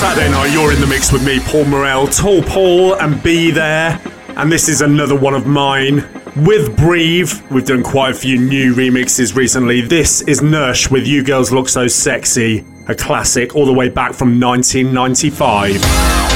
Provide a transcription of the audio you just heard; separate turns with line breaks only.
Saturday night, you're in the mix with me, Paul Morel, Tall Paul, and Be There. And this is another one of mine with Breathe. We've done quite a few new remixes recently. This is Nush with You Girls Look So Sexy, a classic all the way back from 1995.